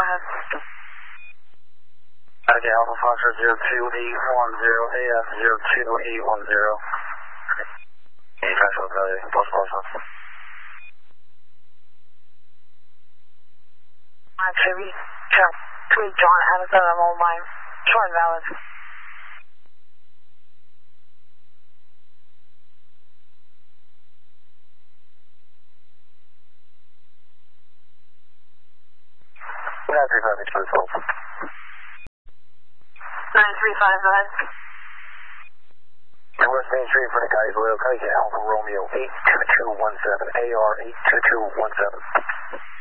ahead. Okay, Alpha Foxtrot 02810, AF 02810. Manufacturer value, post. Chevy, tweet John Addison, I'm on my short valid. Yeah, 35 inch, 935, go ahead. And West Main Street for the guys, Will Kite Alpha Romeo 82217, AR 82217.